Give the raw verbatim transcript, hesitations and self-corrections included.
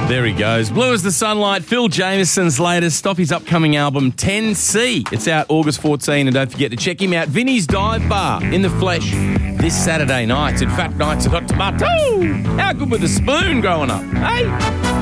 There he goes. Blue as the sunlight. Phil Jameson's latest off his upcoming album ten C. It's out August fourteenth, and don't forget to check him out. Vinny's Dive Bar in the flesh this Saturday night. In fact, nights have got tomato. How good with the spoon growing up, hey?